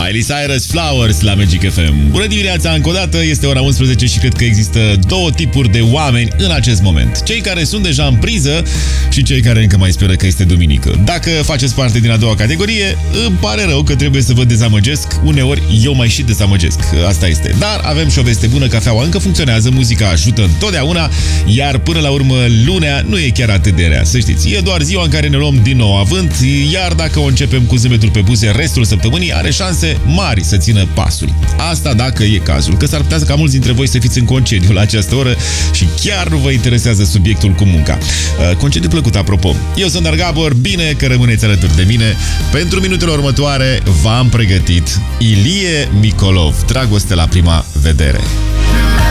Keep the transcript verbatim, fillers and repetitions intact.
Miley Cyrus, Flowers la Magic F M. Bună dimineața, încă o dată, este ora unsprezece și cred că există două tipuri de oameni în acest moment. Cei care sunt deja în priză și cei care încă mai speră că este duminică. Dacă faceți parte din a doua categorie, îmi pare rău că trebuie să vă dezamăgesc. Uneori eu mai și dezamăgesc, asta este. Dar avem și o veste bună, cafeaua încă funcționează, muzica ajută întotdeauna, iar până la urmă lunea nu e chiar atât de rea, să știți. E doar ziua în care ne luăm din nou avânt, iar dacă o începem cu zâmbetul pe buze, restul săptămânii are șanse mari să țină pasul. Asta dacă e cazul, că s-ar putea ca mulți dintre voi să fiți în concediu la această oră și chiar nu vă interesează subiectul cu munca. Concediu plăcut, apropo. Eu sunt Dar Gabor, bine că rămâneți alături de mine. Pentru minutele următoare v-am pregătit Ilie Micolov, Dragoste la prima vedere.